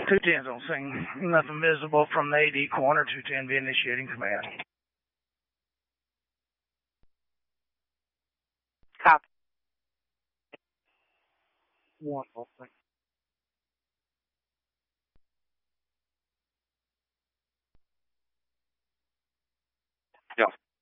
210's on scene. Nothing visible from the AD corner. 210 be initiating command. Copy. Wonderful. Yeah.